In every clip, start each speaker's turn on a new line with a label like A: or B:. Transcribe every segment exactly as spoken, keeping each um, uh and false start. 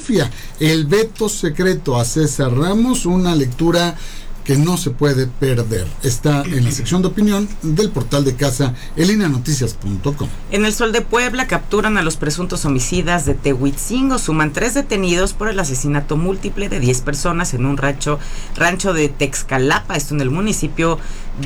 A: Pifia, el veto secreto a César Ramos, una lectura que no se puede perder. Está en la sección de opinión del portal de casa en línea noticias punto com.
B: En el Sol de Puebla capturan a los presuntos homicidas de Tehuitzingo. Suman tres detenidos por el asesinato múltiple de diez personas en un rancho, rancho de Texcalapa, esto en el municipio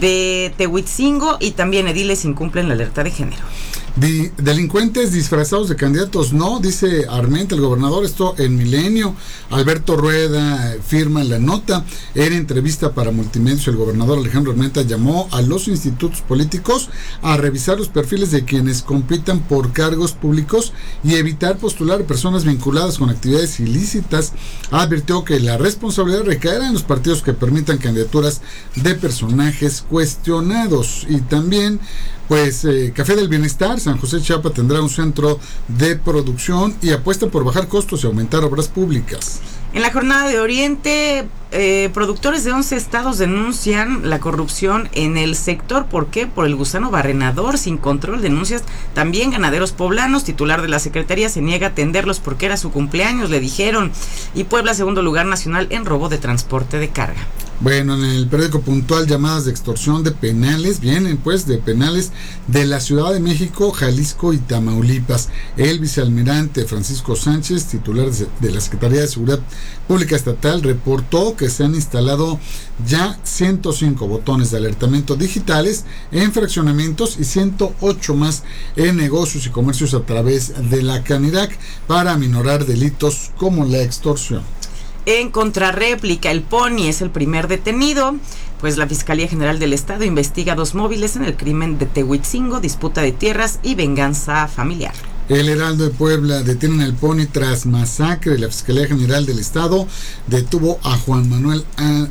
B: de Tehuitzingo, y también ediles incumplen la alerta de género.
A: Di- delincuentes disfrazados de candidatos, no, dice Armenta, el gobernador, esto en Milenio. Alberto Rueda firma la nota. En entrevista para Multimedios, el gobernador Alejandro Armenta llamó a los institutos políticos a revisar los perfiles de quienes compitan por cargos públicos y evitar postular a personas vinculadas con actividades ilícitas. Advirtió que la responsabilidad recaerá en los partidos que permitan candidaturas de personajes cuestionados. Y también Pues eh, Café del Bienestar, San José Chiapa tendrá un centro de producción y apuesta por bajar costos y aumentar obras públicas.
B: En la jornada de Oriente, eh, productores de once estados denuncian la corrupción en el sector. ¿Por qué? Por el gusano barrenador sin control. Denuncias también ganaderos poblanos. Titular de la Secretaría se niega a atenderlos porque era su cumpleaños, le dijeron. Y Puebla, segundo lugar nacional en robo de transporte de carga.
A: Bueno, en el periódico Puntual, llamadas de extorsión de penales, vienen pues de penales de la Ciudad de México, Jalisco y Tamaulipas. El vicealmirante Francisco Sánchez, titular de la Secretaría de Seguridad Pública Estatal, reportó que se han instalado ya ciento cinco botones de alertamiento digitales en fraccionamientos y ciento ocho más en negocios y comercios a través de la Canirac para aminorar delitos como la extorsión.
B: En contrarréplica, el Pony es el primer detenido, pues la Fiscalía General del Estado investiga dos móviles en el crimen de Tehuitzingo, disputa de tierras y venganza familiar.
A: El Heraldo de Puebla: detienen al Pony tras masacre. La Fiscalía General del Estado detuvo a Juan Manuel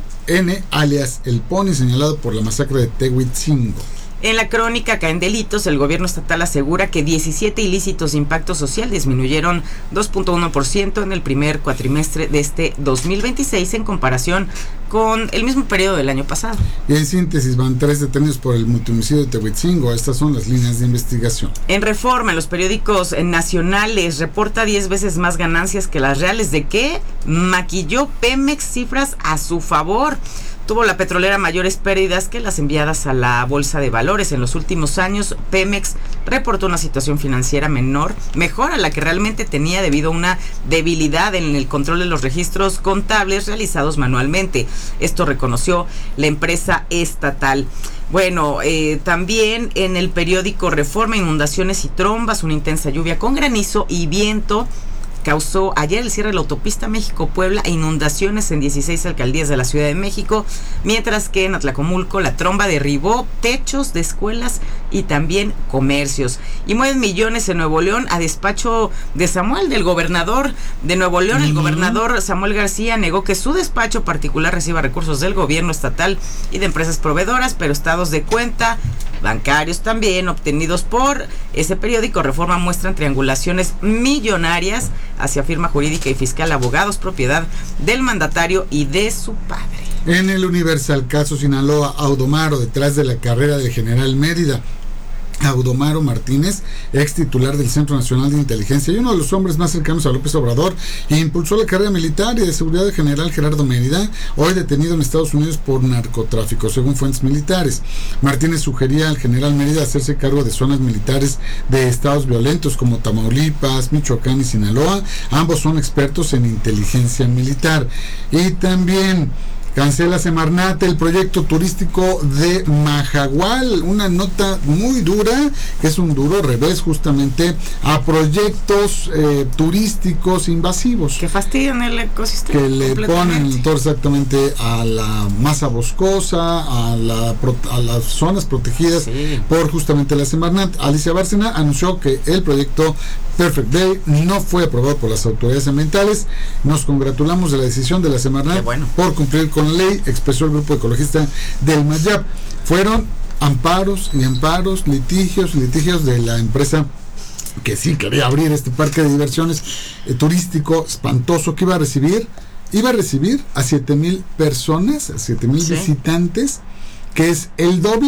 A: N., alias el Pony, señalado por la masacre de Tehuitzingo.
B: En la crónica caen delitos. El gobierno estatal asegura que diecisiete ilícitos de impacto social disminuyeron dos punto uno por ciento en el primer cuatrimestre de este dos mil veintiséis en comparación con el mismo periodo del año pasado.
A: Y en síntesis, van tres detenidos por el multihomicidio de Tehuitzingo. Estas son las líneas de investigación.
B: En Reforma, en los periódicos nacionales, reporta diez veces más ganancias que las reales. ¿De qué? Maquilló Pemex cifras a su favor. Tuvo la petrolera mayores pérdidas que las enviadas a la bolsa de valores. En los últimos años, Pemex reportó una situación financiera menor, mejor a la que realmente tenía debido a una debilidad en el control de los registros contables realizados manualmente. Esto reconoció la empresa estatal. Bueno, eh, también en el periódico Reforma, inundaciones y trombas, una intensa lluvia con granizo y viento causó ayer el cierre de la autopista México-Puebla e inundaciones en dieciséis alcaldías de la Ciudad de México, mientras que en Atlacomulco la tromba derribó techos de escuelas y también comercios. Y mueven millones en Nuevo León a despacho de Samuel, del gobernador de Nuevo León. El gobernador Samuel García negó que su despacho particular reciba recursos del gobierno estatal y de empresas proveedoras, pero estados de cuenta bancarios también obtenidos por ese periódico Reforma muestran triangulaciones millonarias hacia firma jurídica y fiscal, abogados, propiedad del mandatario y de su padre.
A: En el Universal, caso Sinaloa, Audomaro detrás de la carrera del general Mérida. Audomaro Martínez, ex titular del Centro Nacional de Inteligencia y uno de los hombres más cercanos a López Obrador, impulsó la carrera militar y de seguridad del general Gerardo Mérida, hoy detenido en Estados Unidos por narcotráfico, según fuentes militares. Martínez sugería al general Mérida hacerse cargo de zonas militares de estados violentos como Tamaulipas, Michoacán y Sinaloa. Ambos son expertos en inteligencia militar. Y también cancela Semarnat el proyecto turístico de Majagual, una nota muy dura, que es un duro revés justamente a proyectos eh, turísticos invasivos.
B: Que fastidian el ecosistema.
A: Que le ponen todo exactamente a la masa boscosa, a, la, a las zonas protegidas sí. por justamente la Semarnat. Alicia Bárcena anunció que el proyecto Perfect Day no fue aprobado por las autoridades ambientales. Nos congratulamos de la decisión de la Semarnat bueno. por cumplir con la ley, expresó el grupo ecologista del Mayab. Fueron amparos y amparos, litigios, litigios de la empresa que sí quería abrir este parque de diversiones eh, turístico espantoso que iba a recibir, iba a recibir a siete mil personas, a siete mil sí. visitantes, que es el doble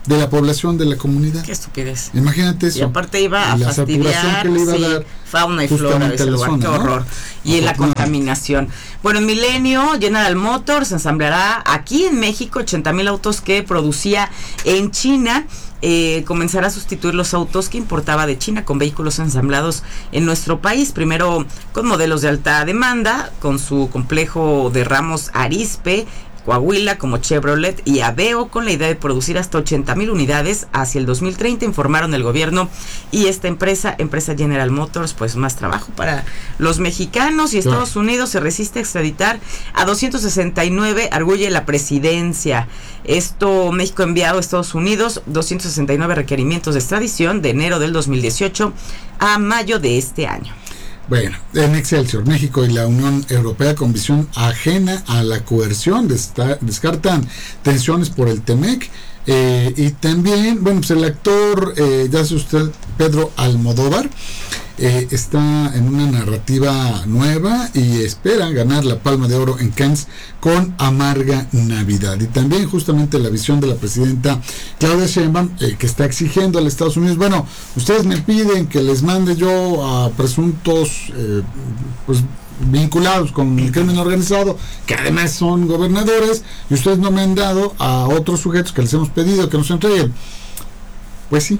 A: de la población de la comunidad.
B: Qué estupidez.
A: Imagínate eso.
B: Y aparte iba a
A: la
B: fastidiar
A: que le iba
B: sí,
A: a dar
B: fauna y flora de ese lugar. Zona, qué horror. ¿No? Y la contaminación. Bueno, en Milenio, General Motors ensamblará aquí en México ochenta mil autos que producía en China. Eh, comenzará a sustituir los autos que importaba de China con vehículos ensamblados en nuestro país, primero con modelos de alta demanda, con su complejo de ramos Arispe, Coahuila, como Chevrolet y Aveo, con la idea de producir hasta ochenta mil unidades hacia el dos mil treinta, informaron el gobierno y esta empresa, empresa General Motors, pues más trabajo para los mexicanos. Y Estados claro. Unidos se resiste a extraditar a doscientos sesenta y nueve, arguye la presidencia. Esto, México ha enviado a Estados Unidos doscientos sesenta y nueve requerimientos de extradición de enero del dos mil dieciocho a mayo de este año.
A: Bueno, en Excelsior, México y la Unión Europea con visión ajena a la coerción desta- descartan tensiones por el Temec. Eh, y también, bueno, pues el actor, eh, ya sabe usted, Pedro Almodóvar, eh, está en una narrativa nueva y espera ganar la Palma de Oro en Cannes con Amarga Navidad. Y también justamente la visión de la presidenta Claudia Sheinbaum, eh, que está exigiendo a los Estados Unidos, bueno, ustedes me piden que les mande yo a presuntos, eh, pues, vinculados con el crimen organizado, que además son gobernadores, y ustedes no me han dado a otros sujetos que les hemos pedido que nos entreguen. Pues sí.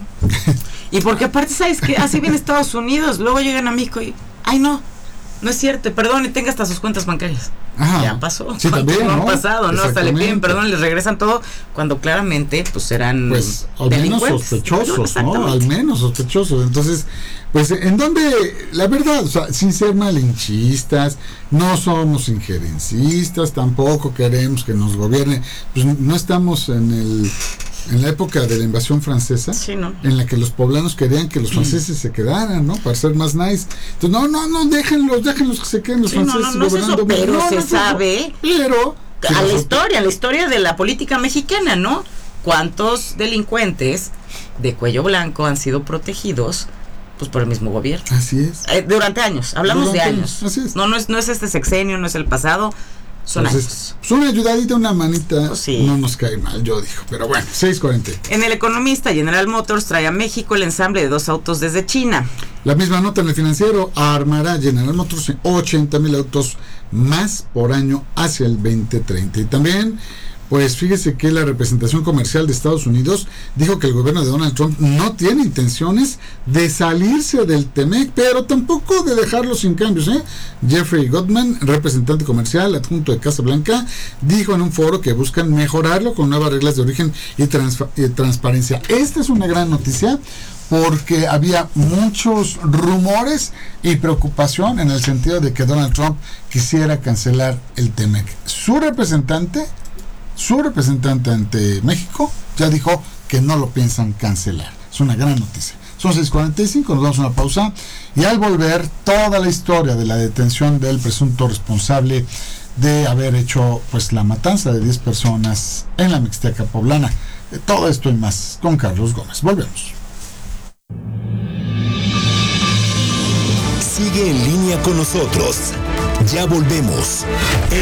B: Y porque aparte, ¿sabes qué? Así viene Estados Unidos, luego llegan a México y, ay no, no es cierto, perdón, y tenga hasta sus cuentas bancarias. Ajá. Ya pasó.
A: Sí, también,
B: no
A: ¿no?
B: han pasado, ¿no? Hasta le piden perdón, les regresan todo, cuando claramente, pues, eran
A: pues, al menos sospechosos, ¿no? ¿no? Al menos sospechosos. Entonces, pues, en donde, la verdad, o sea, sin ser malinchistas, no somos injerencistas, tampoco queremos que nos gobierne, pues, no estamos en el... en la época de la invasión francesa,
B: sí, ¿no?
A: En la que los poblanos querían que los franceses se quedaran, ¿no? Para ser más nice. Entonces, no, no, no, déjenlos, déjenlos que se queden los
B: sí,
A: franceses
B: no, no, no
A: gobernando.
B: Es eso, pero
A: no,
B: se
A: no,
B: sabe,
A: pero
B: a la historia, a la historia de la política mexicana, ¿no? ¿Cuántos delincuentes de cuello blanco han sido protegidos? Pues por el mismo gobierno.
A: Así es.
B: Eh, durante años, hablamos
A: durante
B: de años.
A: años. Así es.
B: No, no es, no es este sexenio, no es el pasado. Son
A: Entonces,
B: años.
A: Pues una ayudadita, una manita,
B: pues sí.
A: No nos cae mal, yo digo. Pero bueno, seis cuarenta.
B: En El Economista, General Motors trae a México el ensamble de dos autos desde China.
A: La misma nota en El Financiero, armará General Motors ochenta mil autos más por año hacia el veinte treinta. Y también, pues fíjese que la representación comercial de Estados Unidos dijo que el gobierno de Donald Trump no tiene intenciones de salirse del Temec, pero tampoco de dejarlo sin cambios, ¿eh? Jeffrey Goldman, representante comercial adjunto de Casa Blanca, dijo en un foro que buscan mejorarlo con nuevas reglas de origen y, transfa- y transparencia. Esta es una gran noticia porque había muchos rumores y preocupación en el sentido de que Donald Trump quisiera cancelar el Temec. Su representante Su representante ante México ya dijo que no lo piensan cancelar. Es una gran noticia. Son seis cuarenta y cinco, nos vamos a una pausa. Y al volver, toda la historia de la detención del presunto responsable de haber hecho pues la matanza de diez personas en la Mixteca poblana. Todo esto y más con Carlos Gómez. Volvemos.
C: Sigue en línea con nosotros. Ya volvemos.